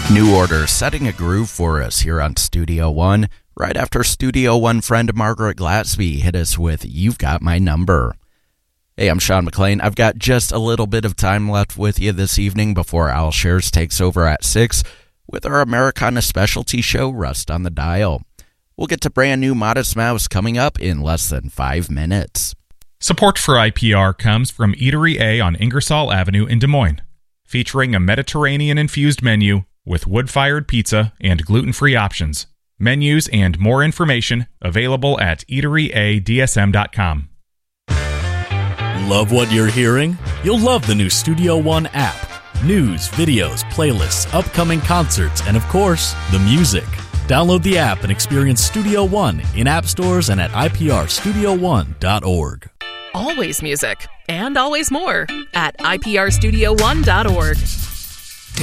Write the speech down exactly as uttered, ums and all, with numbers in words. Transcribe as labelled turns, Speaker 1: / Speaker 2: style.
Speaker 1: New Order setting a groove for us here on Studio One, right after Studio One friend Margaret Glaspie hit us with You've Got My Number. Hey, I'm Sean McLean. I've got just a little bit of time left with you this evening before Al Shares takes over at six with our Americana specialty show, Rust on the Dial. We'll get to brand new Modest Mouse coming up in less than five minutes.
Speaker 2: Support for I P R comes from Eatery A on Ingersoll Avenue in Des Moines, featuring a Mediterranean-infused menu with wood-fired pizza and gluten-free options. Menus and more information available at eatery a d s m dot com.
Speaker 3: Love what you're hearing? You'll love the new Studio One app. News, videos, playlists, upcoming concerts, and of course, the music. Download the app and experience Studio One in app stores and at i p r studio one dot org.
Speaker 4: Always music, and always more at i p r studio one dot org.